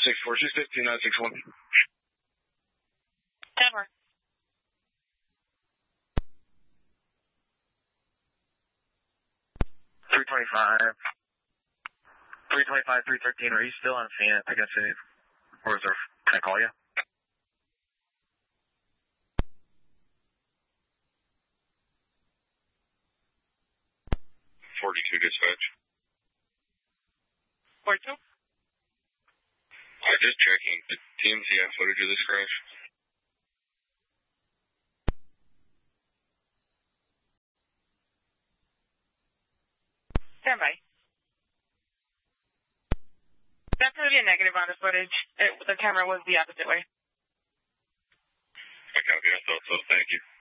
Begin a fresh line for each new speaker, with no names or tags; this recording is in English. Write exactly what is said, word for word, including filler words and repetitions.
six four six six two nine six one.
Denver.
three twenty-five. three twenty-five, three thirteen, are you still on scene? I guess it, or is there, can I call you?
forty-two dispatch.
forty-two?
I'm just checking. Did T M C have footage of this crash?
Stand by. That's going to be a negative on the footage. It, the camera was the opposite way.
I copy. I thought so. Thank you.